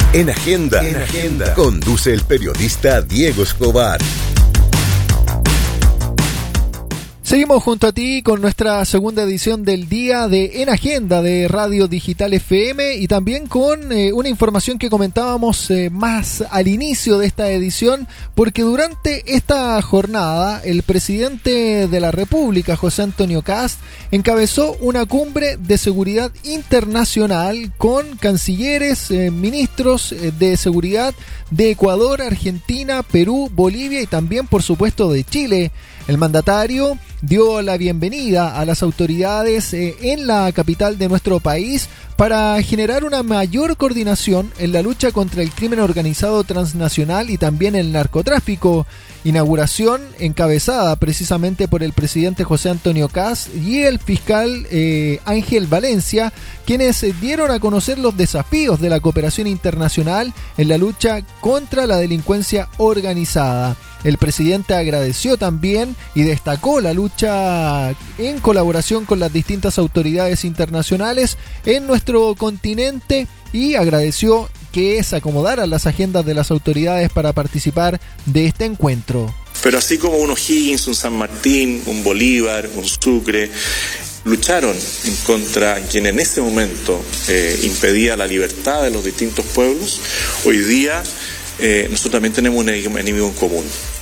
En Agenda, conduce el periodista Diego Escobar. Seguimos junto a ti con nuestra segunda edición del día de En Agenda de Radio Digital FM y también con una información que comentábamos más al inicio de esta edición, porque durante esta jornada el presidente de la República, José Antonio Kast, encabezó una cumbre de seguridad internacional con cancilleres, ministros de seguridad de Ecuador, Argentina, Perú, Bolivia y también, por supuesto, de Chile. El mandatario dio la bienvenida a las autoridades en la capital de nuestro país para generar una mayor coordinación en la lucha contra el crimen organizado transnacional y también el narcotráfico. Inauguración encabezada precisamente por el presidente José Antonio Kast y el fiscal Ángel Valencia, quienes dieron a conocer los desafíos de la cooperación internacional en la lucha contra la delincuencia organizada. El presidente agradeció también y destacó la lucha en colaboración con las distintas autoridades internacionales en nuestro continente y agradeció que se acomodaran las agendas de las autoridades para participar de este encuentro. Pero así como un O'Higgins, un San Martín, un Bolívar, un Sucre, lucharon en contra quien en ese momento impedía la libertad de los distintos pueblos, hoy día nosotros también tenemos un enemigo en común.